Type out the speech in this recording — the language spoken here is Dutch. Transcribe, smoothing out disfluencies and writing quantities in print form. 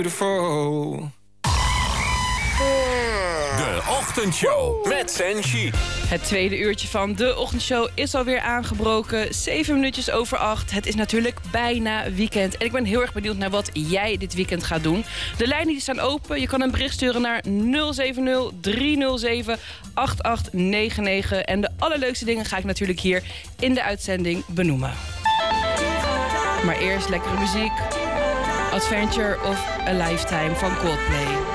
Beautiful. De Ochtendshow met Senshi. Het tweede uurtje van de Ochtendshow is alweer aangebroken. 7 minuutjes over 8. Het is natuurlijk bijna weekend. En ik ben heel erg benieuwd naar wat jij dit weekend gaat doen. De lijnen die staan open. Je kan een bericht sturen naar 070-307-8899. En de allerleukste dingen ga ik natuurlijk hier in de uitzending benoemen. Maar eerst lekkere muziek. Adventure of a Lifetime van Coldplay.